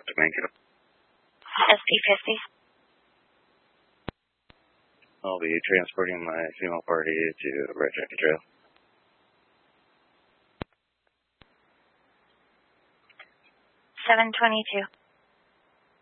to make it. SP50. I'll be transporting my female party to Red Jacket Trail. 722.